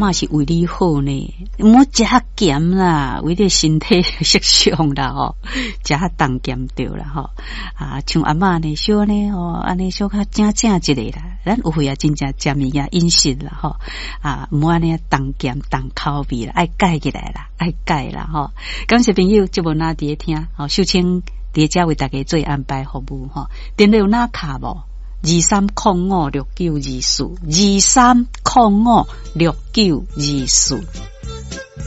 嬷是为你好呢，莫食咸啦，为你身体色相啦吼，食重咸对啦吼。像阿嬷呢，小呢安尼小较正一个啦，咱有会真正食物件饮食啦吼，莫安尼重咸重口味啦，爱改起来啦，爱改啦吼。感谢朋友，节目哪伫听，秀清伫遮为大家做安排服务吼，电话有哪卡无？23056924，23056924。